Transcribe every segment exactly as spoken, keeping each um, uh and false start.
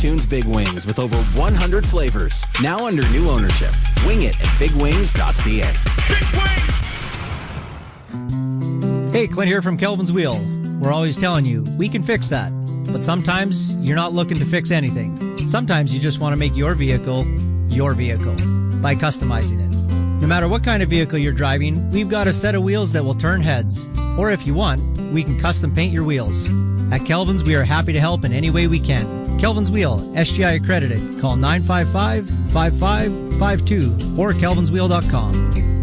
Tunes Big Wings with over one hundred flavors. Now under new ownership. Wing it at big wings dot c a. Big Wings! Hey, Clint here from Kelvin's Wheel. We're always telling you, we can fix that. But sometimes you're not looking to fix anything. Sometimes you just want to make your vehicle your vehicle by customizing it. No matter what kind of vehicle you're driving, we've got a set of wheels that will turn heads. Or if you want, we can custom paint your wheels. At Kelvin's, we are happy to help in any way we can. Kelvin's Wheel, S G I accredited. Call nine five five, five five five two or kelvins wheel dot com.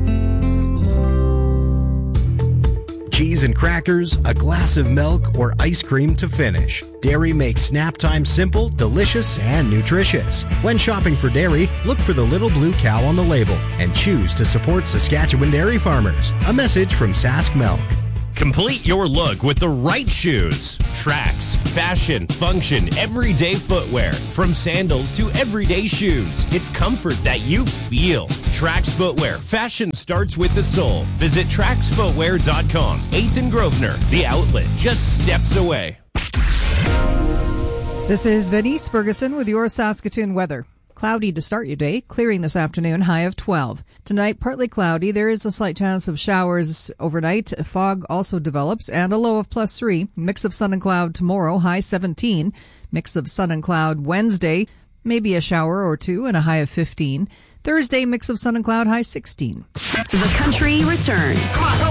Cheese and crackers, a glass of milk, or ice cream to finish. Dairy makes snap time simple, delicious, and nutritious. When shopping for dairy, look for the little blue cow on the label and choose to support Saskatchewan dairy farmers. A message from Sask Milk. Complete your look with the right shoes. Tracks, fashion, function, everyday footwear. From sandals to everyday shoes. It's comfort that you feel. Trax Footwear. Fashion starts with the sole. Visit trax footwear dot com. eighth and Grosvenor. The outlet just steps away. This is Venice Ferguson with your Saskatoon weather. Cloudy to start your day, clearing this afternoon, high of twelve. Tonight, partly cloudy. There is a slight chance of showers overnight. Fog also develops, and a low of plus three. Mix of sun and cloud tomorrow, high seventeen. Mix of sun and cloud Wednesday, maybe a shower or two, and a high of fifteen. Thursday, mix of sun and cloud, high sixteen. The Country returns.